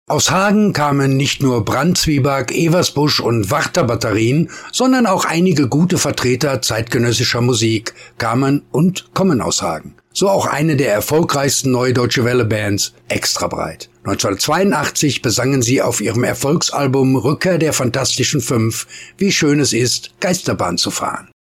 Aus Hagen kamen nicht nur Brandzwieback, Eversbusch und Warta-Batterien, sondern auch einige gute Vertreter zeitgenössischer Musik kamen und kommen aus Hagen. So auch eine der erfolgreichsten Neue Deutsche Welle Bands, Extrabreit. 1982 besangen sie auf ihrem Erfolgsalbum Rückkehr der Fantastischen Fünf, wie schön es ist, Geisterbahn zu fahren.